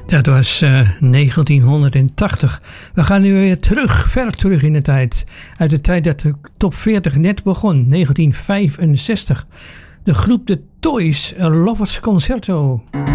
Dat was 1980. We gaan nu weer ver terug in de tijd. Uit de tijd dat de top 40 net begon, 1965. De groep The Toys, A Lovers Concerto.